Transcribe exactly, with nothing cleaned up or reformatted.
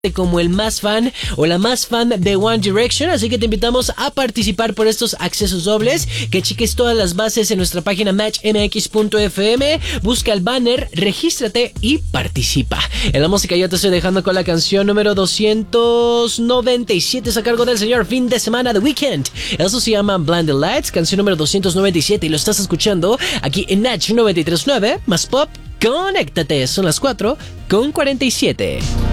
como el más fan o la más fan de One Direction, así que te invitamos a participar por estos accesos dobles, que cheques todas las bases en nuestra página match m x punto f m, busca el banner, regístrate y participa. En la música yo te estoy dejando con la canción número doscientos noventa y siete, es a cargo del señor Fin de Semana, The Weeknd. Eso se llama Blinded Lights, canción número doscientos noventa y siete, y lo estás escuchando aquí en Natch noventa y tres punto nueve, más pop. Conéctate, son las cuatro con cuarenta y siete.